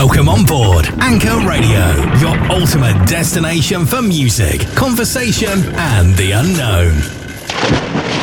Welcome on board Anchor Radio, your ultimate destination for music, conversation, and the unknown.